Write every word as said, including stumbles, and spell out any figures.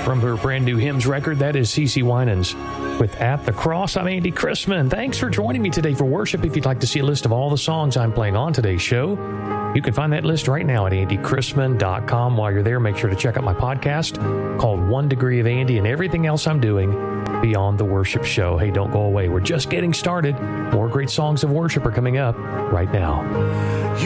from her brand new hymns record. That is CeCe Winans with At the Cross. I'm Andy Chrisman. Thanks for joining me today for worship. If you'd like to see a list of all the songs I'm playing on today's show, you can find that list right now at andy chrisman dot com. While you're there, make sure to check out my podcast called One Degree of Andy and everything else I'm doing beyond the worship show. Hey, don't go away. We're just getting started. More great songs of worship are coming up right now.